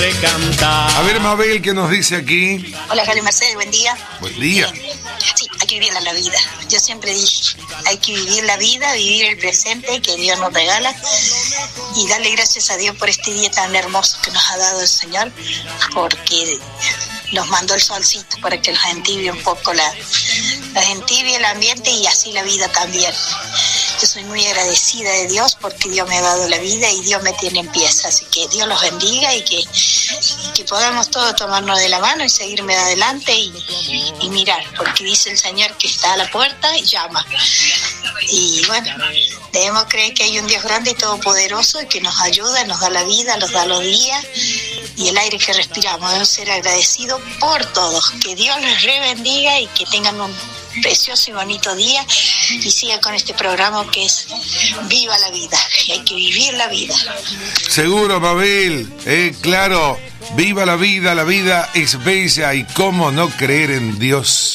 A ver, Mabel, ¿qué nos dice aquí? Hola, Jaime Mercedes, buen día. Buen día. Sí, hay que vivir la vida. Yo siempre dije, hay que vivir la vida, vivir el presente que Dios nos regala y darle gracias a Dios por este día tan hermoso que nos ha dado el Señor, porque nos mandó el solcito para que nos entibie un poco nos entibie el ambiente y así la vida también. Yo soy muy agradecida de Dios porque Dios me ha dado la vida y Dios me tiene en pies, así que Dios los bendiga y que podamos todos tomarnos de la mano y seguirme adelante y mirar, porque dice el Señor que está a la puerta y llama. Y bueno, debemos creer que hay un Dios grande y todopoderoso que nos ayuda, nos da la vida, nos da los días y el aire que respiramos. Debemos ser agradecidos por todos. Que Dios les bendiga y que tengan un precioso y bonito día y siga con este programa que es Viva la Vida, y hay que vivir la vida. Seguro, Mabel, claro, viva la vida es bella y cómo no creer en Dios.